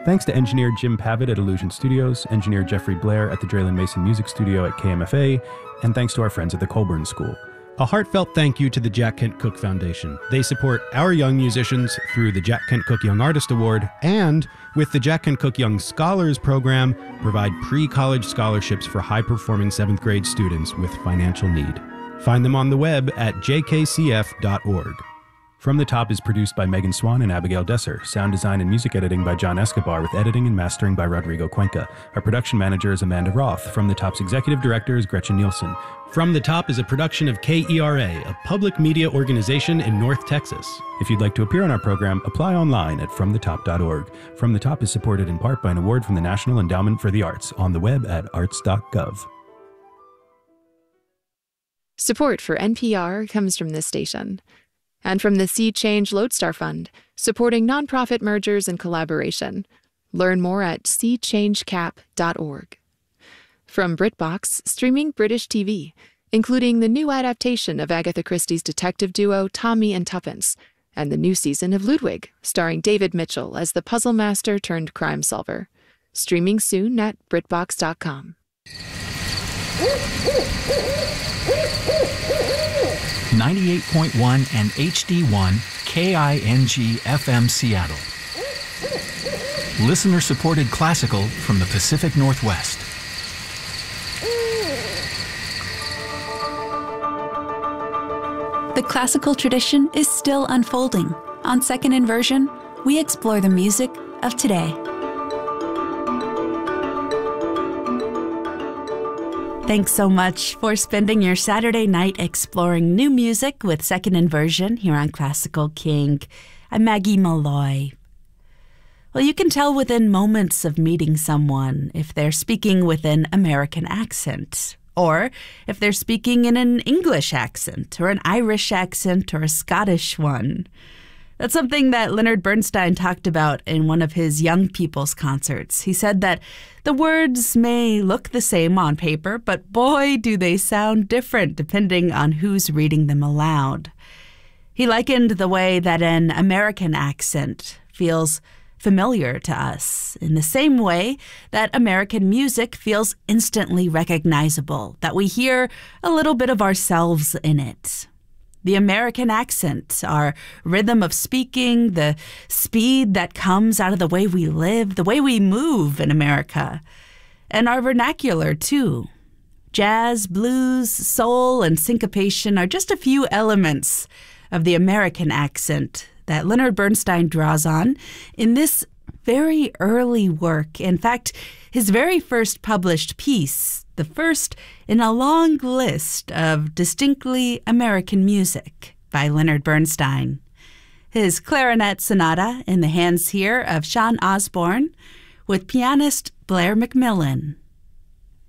Thanks to engineer Jim Pavitt at Illusion Studios, engineer Jeffrey Blair at the Draylen Mason Music Studio at KMFA, and thanks to our friends at the Colburn School. A heartfelt thank you to the Jack Kent Cooke Foundation. They support our young musicians through the Jack Kent Cooke Young Artist Award, and with the Jack Kent Cooke Young Scholars Program, provide pre-college scholarships for high-performing 7th grade students with financial need. Find them on the web at jkcf.org. From the Top is produced by Megan Swan and Abigail Desser. Sound design and music editing by John Escobar, with editing and mastering by Rodrigo Cuenca. Our production manager is Amanda Roth. From the Top's executive director is Gretchen Nielsen. From the Top is a production of KERA, a public media organization in North Texas. If you'd like to appear on our program, apply online at fromthetop.org. From the Top is supported in part by an award from the National Endowment for the Arts, on the web at arts.gov. Support for NPR comes from this station. And from the Sea Change Lodestar Fund, supporting nonprofit mergers and collaboration. Learn more at seachangecap.org. From BritBox, streaming British TV, including the new adaptation of Agatha Christie's detective duo Tommy and Tuppence, and the new season of Ludwig, starring David Mitchell as the puzzle master turned crime solver. Streaming soon at BritBox.com. 98.1 and HD1 KING FM Seattle. Listener-supported classical from the Pacific Northwest. The classical tradition is still unfolding. On Second Inversion, we explore the music of today. Thanks so much for spending your Saturday night exploring new music with Second Inversion here on Classical King. I'm Maggie Malloy. Well, you can tell within moments of meeting someone if they're speaking with an American accent, or if they're speaking in an English accent, or an Irish accent, or a Scottish one. That's something that Leonard Bernstein talked about in one of his young people's concerts. He said that the words may look the same on paper, but boy, do they sound different depending on who's reading them aloud. He likened the way that an American accent feels familiar to us in the same way that American music feels instantly recognizable, that we hear a little bit of ourselves in it. The American accent, our rhythm of speaking, the speed that comes out of the way we live, the way we move in America, and our vernacular, too. Jazz, blues, soul, and syncopation are just a few elements of the American accent that Leonard Bernstein draws on in this very early work. In fact, his very first published piece, the first in a long list of distinctly American music by Leonard Bernstein. His clarinet sonata in the hands here of Sean Osborne with pianist Blair McMillan.